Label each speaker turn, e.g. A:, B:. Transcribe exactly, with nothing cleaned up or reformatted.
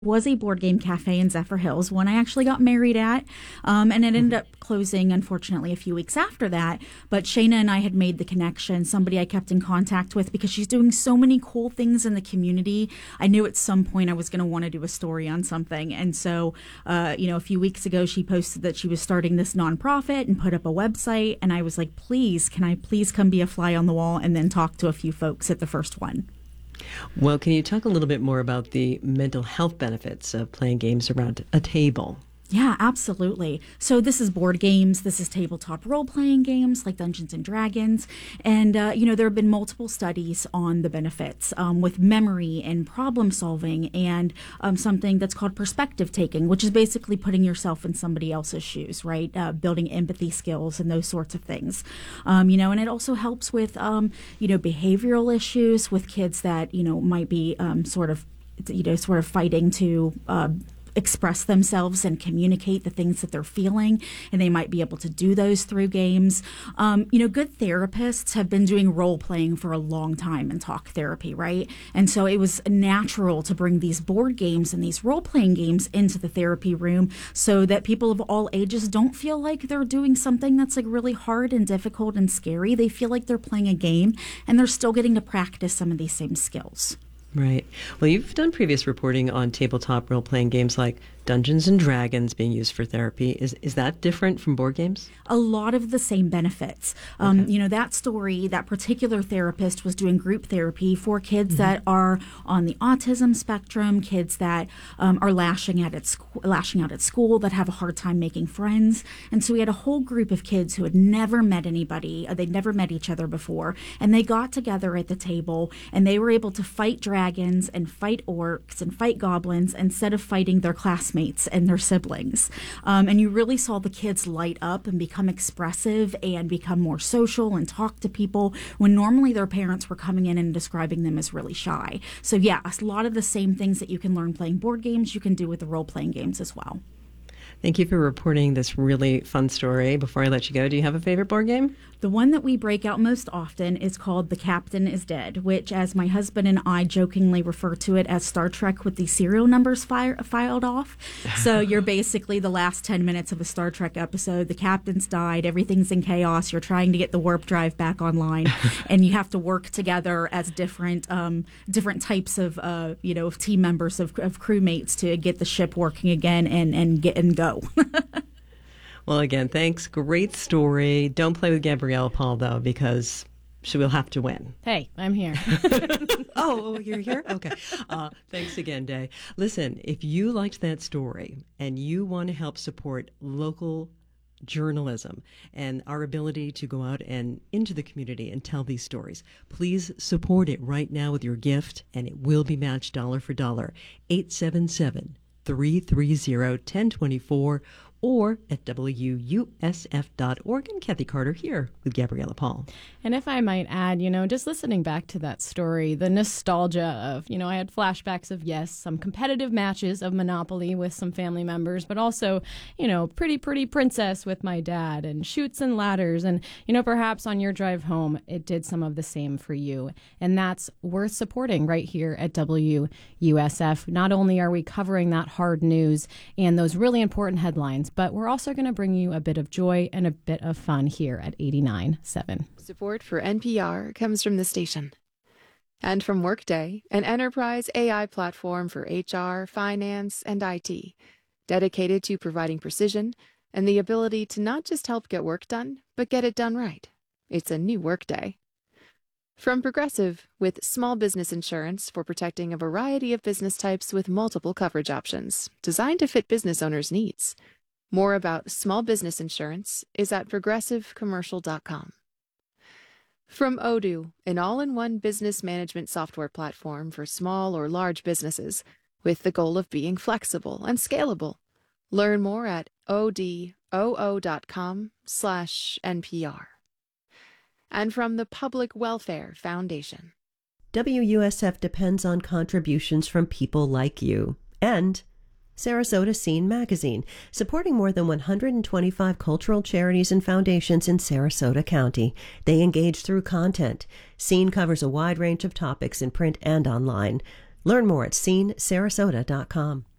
A: was a board game cafe in Zephyr Hills, one I actually got married at, um, and it ended up closing, unfortunately, a few weeks after that. But Shayna and I had made the connection, somebody I kept in contact with because she's doing so many cool things in the community. I knew at some point I was going to want to do a story on something. And so, uh, you know, a few weeks ago, she posted that she was starting this nonprofit and put up a website. And I was like, please, can I please come be a fly on the wall and then talk to a few folks at the first one?
B: Well, can you talk a little bit more about the mental health benefits of playing games around a table?
A: Yeah, absolutely. So this is board games. This is tabletop role-playing games like Dungeons and Dragons. And, uh, you know, there have been multiple studies on the benefits um, with memory and problem solving and um, something that's called perspective taking, which is basically putting yourself in somebody else's shoes, right? Uh, building empathy skills and those sorts of things. Um, you know, and it also helps with, um, you know, behavioral issues with kids that, you know, might be um, sort of, you know, sort of fighting to uh, express themselves and communicate the things that they're feeling, and they might be able to do those through games. Um, you know, good therapists have been doing role playing for a long time in talk therapy, right? And so it was natural to bring these board games and these role playing games into the therapy room so that people of all ages don't feel like they're doing something that's like really hard and difficult and scary. They feel like they're playing a game and they're still getting to practice some of these same skills.
B: Right. Well, you've done previous reporting on tabletop role-playing games like Dungeons and Dragons being used for therapy. Is is that different from board games?
A: A lot of the same benefits. Um,
B: Okay.
A: You know, that story, that particular therapist was doing group therapy for kids
B: Mm-hmm.
A: that are on the autism spectrum, kids that um, are lashing out at sc- lashing out at school, that have a hard time making friends. And so we had a whole group of kids who had never met anybody, uh, they'd never met each other before, and they got together at the table and they were able to fight dragons and fight orcs and fight goblins instead of fighting their classmates and their siblings. Um, and you really saw the kids light up and become expressive and become more social and talk to people when normally their parents were coming in and describing them as really shy. So yeah, a lot of the same things that you can learn playing board games, you can do with the role-playing games as well.
B: Thank you for reporting this really fun story. Before I let you go, do you have a favorite board game?
A: The one that we break out most often is called The Captain is Dead, which, as my husband and I jokingly refer to it as Star Trek with the serial numbers fire, filed off. So you're basically the last ten minutes of a Star Trek episode. The captain's died. Everything's in chaos. You're trying to get the warp drive back online, and you have to work together as different um, different types of uh, you know of team members of, of crewmates to get the ship working again and and get and go.
B: Well, again, thanks. Great story. Don't play with Gabriella Paul, though, because she will have to win.
C: Hey, I'm here.
B: oh, you're here? Okay. Uh, thanks again, Day. Listen, if you liked that story and you want to help support local journalism and our ability to go out and into the community and tell these stories, please support it right now with your gift, and it will be matched dollar for dollar. eight seven seven, three three zero, one zero two four or at W U S F dot org. And Kathy Carter here with Gabriella Paul.
C: And if I might add, you know, just listening back to that story, the nostalgia of, you know, I had flashbacks of, yes, some competitive matches of Monopoly with some family members, but also, you know, Pretty Pretty Princess with my dad and Chutes and Ladders. And, you know, perhaps on your drive home, it did some of the same for you. And that's worth supporting right here at W U S F. Not only are we covering that hard news and those really important headlines, but we're also going to bring you a bit of joy and a bit of fun here at eighty-nine point seven.
D: Support for N P R comes from the station. And from Workday, an enterprise A I platform for H R, finance, and I T, dedicated to providing precision and the ability to not just help get work done, but get it done right. It's a new Workday. From Progressive, with small business insurance for protecting a variety of business types with multiple coverage options, designed to fit business owners' needs. More about small business insurance is at progressive commercial dot com. From Odoo, an all-in-one business management software platform for small or large businesses, with the goal of being flexible and scalable. Learn more at odoo dot com slash N P R. And from the Public Welfare Foundation.
E: W U S F depends on contributions from people like you and Sarasota Scene Magazine, supporting more than one hundred twenty-five cultural charities and foundations in Sarasota County. They engage through content. Scene covers a wide range of topics in print and online. Learn more at scene sarasota dot com.